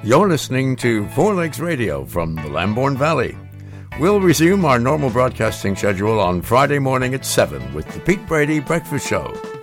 You're listening to Four Legs Radio from the Lambourne Valley. We'll resume our normal broadcasting schedule on Friday morning at 7 with the Pete Brady Breakfast Show.